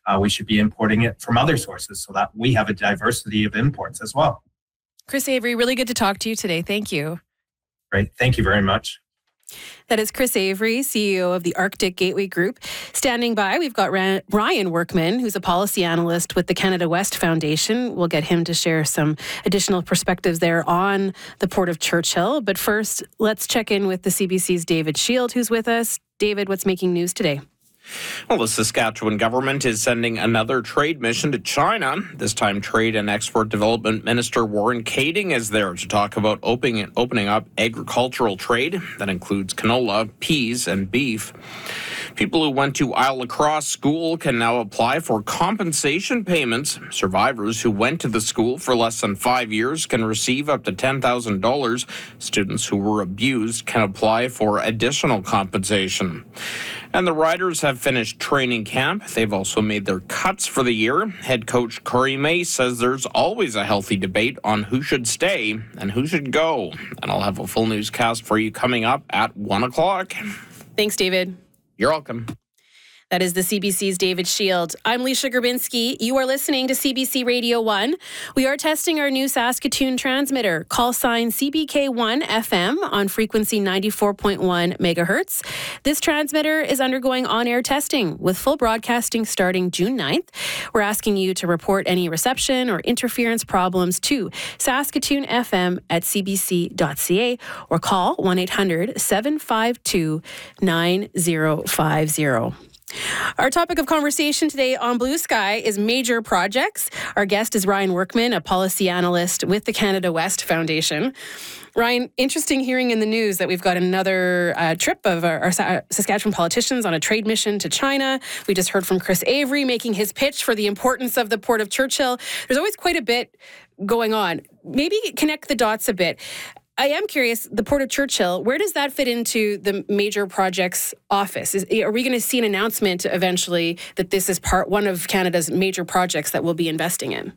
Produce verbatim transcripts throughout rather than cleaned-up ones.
uh, we should be importing it from other sources so that we have a diversity of imports as well. Chris Avery, really good to talk to you today. Thank you. Great. Thank you very much. That is Chris Avery, C E O of the Arctic Gateway Group. Standing by, we've got Ryan Workman, who's a policy analyst with the Canada West Foundation. We'll get him to share some additional perspectives there on the Port of Churchill. But first, let's check in with the C B C's David Shield, who's with us. David, what's making news today? Well, the Saskatchewan government is sending another trade mission to China. This time, Trade and Export Development Minister Warren Kading is there to talk about opening, opening up agricultural trade. That includes canola, peas, and beef. People who went to Isle Lacrosse School can now apply for compensation payments. Survivors who went to the school for less than five years can receive up to ten thousand dollars. Students who were abused can apply for additional compensation. And the Riders have finished training camp. They've also made their cuts for the year. Head coach Corey May says there's always a healthy debate on who should stay and who should go. And I'll have a full newscast for you coming up at one o'clock. Thanks, David. You're welcome. That is the C B C's David Shield. I'm Leisha Grabinski. You are listening to C B C Radio one. We are testing our new Saskatoon transmitter. Call sign C B K one F M on frequency ninety-four point one megahertz. This transmitter is undergoing on-air testing with full broadcasting starting June ninth. We're asking you to report any reception or interference problems to Saskatoon F M at c b c dot c a or call one eight hundred seven five two nine zero five zero. Our topic of conversation today on Blue Sky is major projects. Our guest is Ryan Workman, a policy analyst with the Canada West Foundation. Ryan, interesting hearing in the news that we've got another uh, trip of our, our Saskatchewan politicians on a trade mission to China. We just heard from Chris Avery making his pitch for the importance of the Port of Churchill. There's always quite a bit going on. Maybe connect the dots a bit. I am curious, the Port of Churchill, where does that fit into the major projects office? Is, are we going to see an announcement eventually that this is part one of Canada's major projects that we'll be investing in?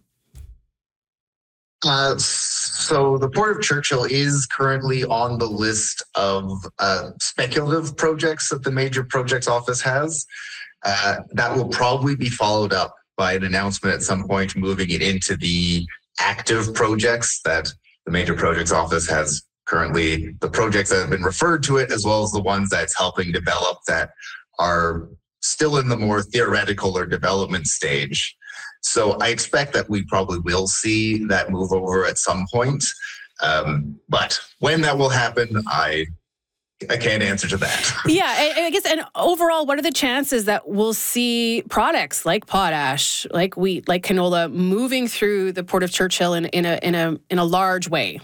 Uh, so the Port of Churchill is currently on the list of uh, speculative projects that the major projects office has. Uh, that will probably be followed up by an announcement at some point moving it into the active projects that the major projects office has currently, the projects that have been referred to it, as well as the ones that's helping develop that are still in the more theoretical or development stage. So I expect that we probably will see that move over at some point. Um, but when that will happen, I I can't answer to that. Yeah, I, I guess, and overall, what are the chances that we'll see products like potash, like wheat, like canola moving through the Port of Churchill in, in a in a in a large way?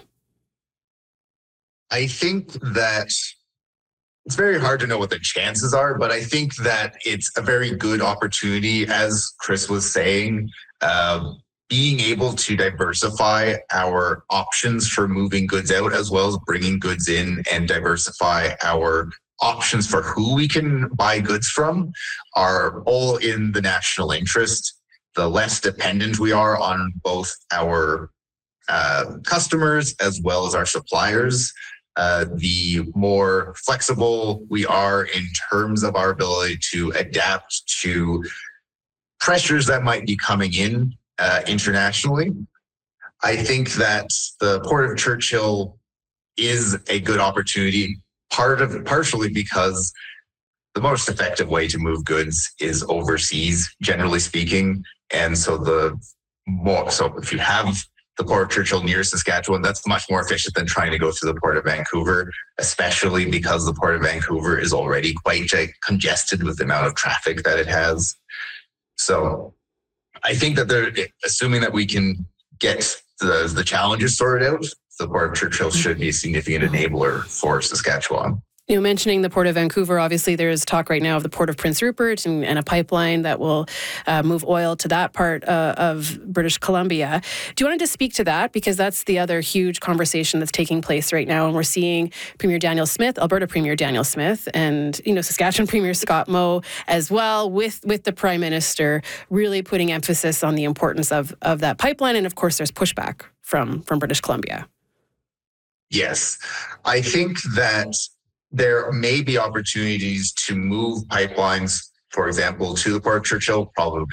I think that it's very hard to know what the chances are, but I think that it's a very good opportunity, as Chris was saying, uh, being able to diversify our options for moving goods out, as well as bringing goods in, and diversify our options for who we can buy goods from, are all in the national interest. The less dependent we are on both our uh, customers as well as our suppliers, uh, the more flexible we are in terms of our ability to adapt to pressures that might be coming in Uh, internationally. I think that the Port of Churchill is a good opportunity, part of partially because the most effective way to move goods is overseas, generally speaking. And so the more, so if you have the Port of Churchill near Saskatchewan, that's much more efficient than trying to go through the Port of Vancouver, especially because the Port of Vancouver is already quite uh, congested with the amount of traffic that it has. So I think that they're assuming that we can get the, the challenges sorted out. The Port of Churchill should be a significant enabler for Saskatchewan. You know, mentioning the Port of Vancouver, obviously there's talk right now of the Port of Prince Rupert and, and a pipeline that will uh, move oil to that part uh, of British Columbia. Do you want to just speak to that? Because that's the other huge conversation that's taking place right now. And we're seeing Premier Daniel Smith, Alberta Premier Daniel Smith, and, you know, Saskatchewan Premier Scott Moe as well, with, with the Prime Minister really putting emphasis on the importance of, of that pipeline. And of course, there's pushback from, from British Columbia. Yes, I think that there may be opportunities to move pipelines, for example, to the Port of Churchill, probably